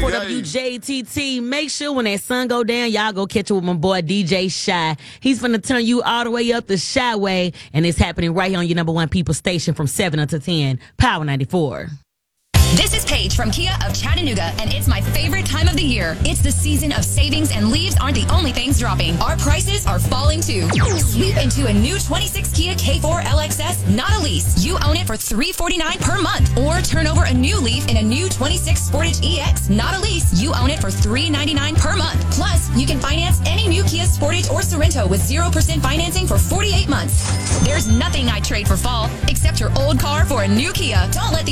What up, you JTT? Make sure when that sun go down, y'all go catch up with my boy DJ Shy. He's finna turn you all the way up the Shy Way, and it's happening right here on your number one people station from 7 until 10, Power 94. This is Paige from Kia of Chattanooga, and it's my favorite time of the year. It's the season of savings, and leaves aren't the only things dropping. Our prices are falling too. Sweep into a new 26 Kia K4 LXS, not a lease. You own it for $349 per month. Or turn over a new leaf in a new 26 Sportage EX, not a lease. You own it for $399 per month. Plus, you can finance any new Kia Sportage or Sorento with 0% financing for 48 months. There's nothing I'd trade for fall, except your old car for a new Kia. Don't let the